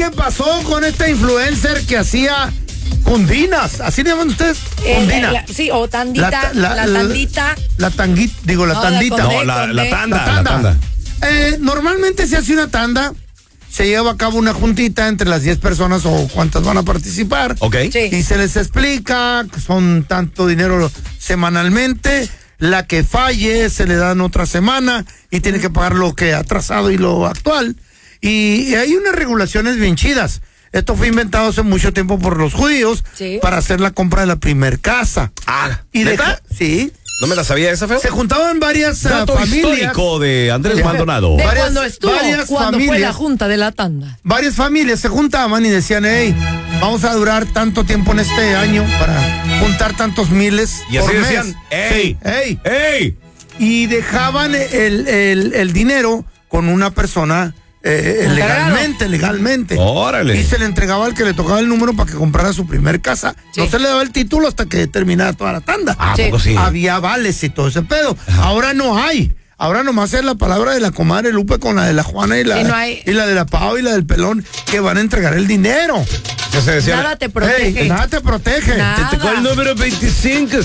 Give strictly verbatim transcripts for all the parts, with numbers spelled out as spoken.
qué pasó con esta influencer que hacía cundinas? ¿Así le llaman ustedes? Eh, Cundina. la, sí, o tandita, La, la, la, la tandita. La, la tanguita, digo, la no, tandita. La no, la, la, tanda, la tanda. la tanda. Eh, normalmente se hace una tanda, se lleva a cabo una juntita entre las diez personas o cuántas van a participar. Ok. Sí. Y se les explica que son tanto dinero semanalmente. La que falle se le dan otra semana y tiene que pagar lo que ha atrasado y lo actual. Y, y hay unas regulaciones bien chidas. Esto fue inventado hace mucho tiempo por los judíos Sí. para hacer la compra de la primer casa. Ah, Y ¿neta? deja- sí. ¿No me la sabía esa, feo? Se juntaban varias uh, Dato familias. histórico de Andrés Maldonado. De varias- cuando estuvo, varias cuando fue familias. la junta de la tanda. Varias familias se juntaban y decían, hey, vamos a durar tanto tiempo en este año para juntar tantos miles Y así por mes. decían, ¡ey! Sí, ey. ¡Ey! Y dejaban el, el, el dinero con una persona eh, Encargado. legalmente, legalmente. Órale. Y se le entregaba al que le tocaba el número para que comprara su primer casa. Sí. No se le daba el título hasta que terminara toda la tanda. Ah, ¿a Sí. poco sí? Había vales y todo ese pedo. Ahora no hay. Ahora nomás es la palabra de la comadre Lupe con la de la Juana y la, Sí, no hay. y la de la Pau y la del Pelón que van a entregar el dinero. Ya se decía, Nada te protege. Ey, nada te protege. Nada. te tocó el número veinticinco.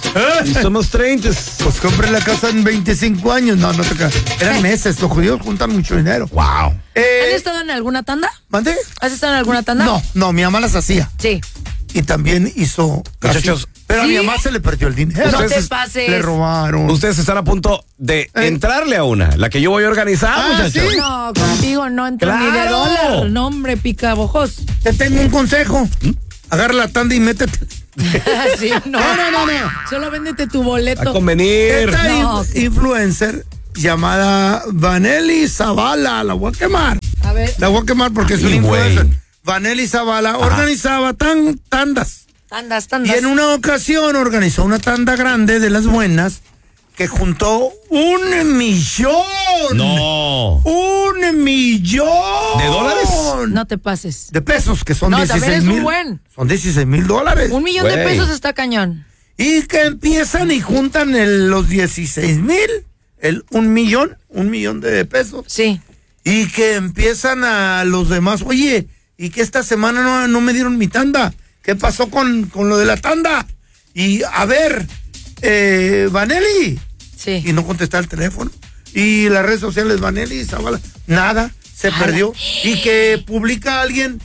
Y somos treinta. Pues compre la casa en veinticinco años. No, no te creas. Eran meses. Los judíos juntan mucho dinero. Wow. Eh, ¿Has estado en alguna tanda? ¿Mande? ¿Has estado en alguna tanda? No, no, mi mamá las hacía. Sí. Y también hizo. casi- Muchachos, Pero a ¿sí? mi mamá se le perdió el dinero. No te Ustedes- pases. Le robaron. Ustedes están a punto de Eh. entrarle a una, la que yo voy a organizar, Ah, muchachos. ¿sí? No, contigo no entra ni de ¡Claro! dólar. No, hombre, picabojos. Te tengo un consejo. Agarra la tanda y métete. Sí, no. No, no, no, no. Solo véndete tu A boleto. convenir. Esta No, in- ok. influencer llamada Vanelli Zavala, la voy a quemar. A ver, La voy a quemar porque es Ay, una güey. influencer. Vanelli Zavala organizaba tan, tandas. tandas, Y tandas. en una ocasión organizó una tanda grande de las buenas que juntó un millón. No. Un millón. ¿De dólares? No te pases. De pesos, que son No, también dieciséis es un mil. buen. Son dieciséis mil dólares. Un millón de Güey. pesos está cañón. Y que empiezan y juntan el- los dieciséis mil, el un millón, un millón de pesos. Sí. Y que empiezan a los demás, oye, y que esta semana no, no me dieron mi tanda. ¿Qué pasó con, con lo de la tanda? Y a ver, eh, Vanelli. Sí. Y no contestaba el teléfono. Y las redes sociales, Vanelli, Zavala, nada, se Ala. perdió. Y que publica alguien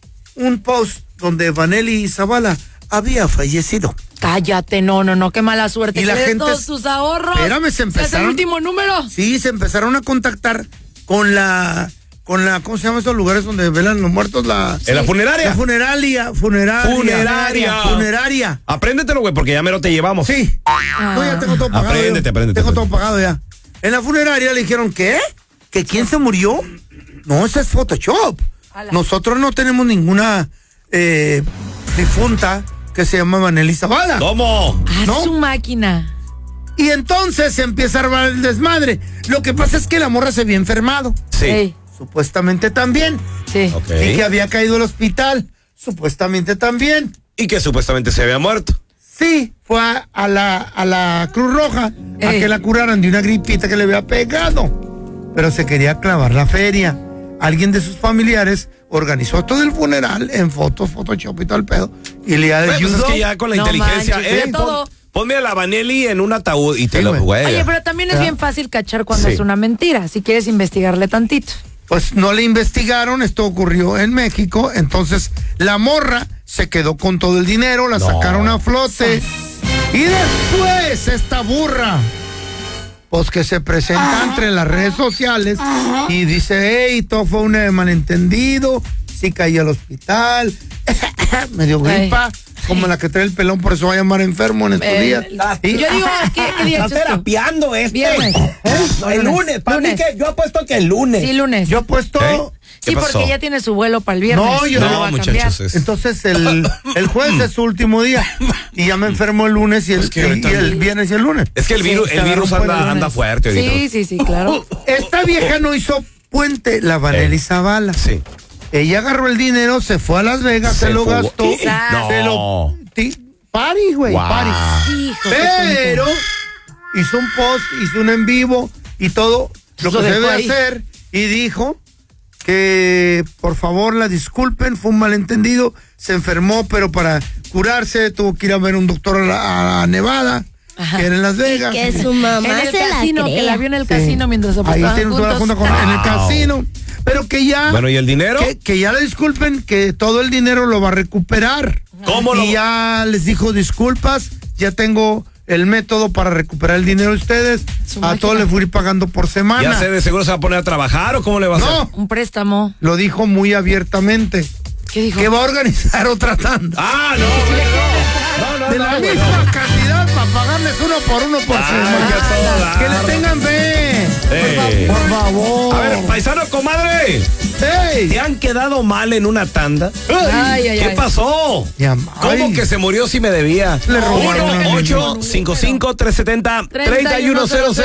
un post donde Vanelli Zavala había fallecido. Cállate, no, no, no, qué mala suerte. Y la ¿Quieres gente todos es- tus ahorros? Espérame, se ¿Es el empezaron- último número? Sí, se empezaron a contactar con la, con la, ¿cómo se llaman esos lugares donde velan los muertos? La, ¿En la funeraria? La funeraria, funeraria. Funeraria. Funeraria. Apréndetelo, güey, porque ya mero te llevamos. Sí. No, ya tengo todo pagado. Apréndete, yo. apréndete, Tengo todo apréndete. pagado ya. En la funeraria le dijeron, ¿qué? ¿Que quién se murió? No, ese es Photoshop. Ala. Nosotros no tenemos ninguna eh, difunta que se llama Vanelli Zavala. ¿Cómo? Ah, ¿No? su máquina. Y entonces se empieza a armar el desmadre. Lo que pasa es que la morra se había enfermado. Sí. Ey, Supuestamente también. sí. Ok. Y que había caído al hospital. Supuestamente también. Y que supuestamente se había muerto. Sí, fue a, a la, a la Cruz Roja a Ey. que la curaran de una gripita que le había pegado. Pero se quería clavar la feria. Alguien de sus familiares organizó todo el funeral en fotos, Photoshop y todo el pedo. Y le Güey, pues ayudó. es que ya con la No inteligencia, manches, eh, de pon- todo. ponme a la Vanelli en un ataúd y te Sí, lo, güey. güey. Oye, pero también es Ya. bien fácil cachar cuando Sí. es una mentira, si quieres investigarle tantito. Pues no le investigaron, esto ocurrió en México, entonces la morra se quedó con todo el dinero, la No. sacaron a flote. Y después esta burra, pues que se presenta entre las redes sociales y dice, hey, todo fue un eh, malentendido, sí caí al hospital, me dio gripa, Ay. como la que trae el pelón, por eso va a llamar enfermo en estos Eh, días. Y- yo digo, ¿qué, qué día Está es esto? terapiando este. Viernes. ¿Eh? El Lunes. lunes. Para mí Lunes. que yo apuesto que el lunes. Sí, lunes. yo he puesto... ¿Eh? sí, ¿Qué pasó? porque ya tiene su vuelo para el viernes. No, yo lo no, va a muchachos. cambiar. es- Entonces el, el jueves es su último día y ya me enfermo el lunes y el, Es que y- ahorita- y el viernes y el lunes. Es que el virus, Sí, el se virus agarró un anda, buen anda lunes. fuerte ahorita. Sí, sí, sí, claro. Esta vieja no hizo puente, la Vanelli Eh. Zavala. Sí. Ella agarró el dinero, se fue a Las Vegas, se, Se lo fugó. gastó. ¿Qué? Se lo, No. ti- Party, güey, Wow. party. Hijo de Pero hizo un post, hizo un en vivo y todo lo Lo que se dejó debe ahí. hacer y dijo que por favor la disculpen, fue un malentendido, se enfermó, pero para curarse tuvo que ir a ver un doctor a, la, a Nevada, Ajá. que era en Las Vegas. Que su mamá En el se casino, la que crea. la vio en el Sí. casino mientras se Ahí apostaban tiene toda la juntos. junta con, en el Wow. casino. Pero que ya. Bueno, ¿y el dinero? Que, que ya le disculpen, que todo el dinero lo va a recuperar. ¿Cómo lo- Y ya les dijo disculpas, ya tengo el método para recuperar el dinero de ustedes. Su A máquina. todos les voy a ir pagando por semana. ¿Ya sé de seguro se va a poner a trabajar o cómo le va a hacer? No, Un préstamo. lo dijo muy abiertamente. ¿Qué dijo? Que va a organizar otra tanda. Ah, no, no, no, de no, la no, misma no. cantidad para pagarles uno por uno por Ah, semana. que a todo dar. Que le tengan fe. Eh. Por favor. A ver, paisano, comadre, Ey. ¿te han quedado mal en una tanda? Ay, ay, ¿Qué ay. pasó? Ya, ¿Cómo ay. que se murió si me debía? Le robaron a mi uno ocho cinco cinco tres siete cero tres uno cero cero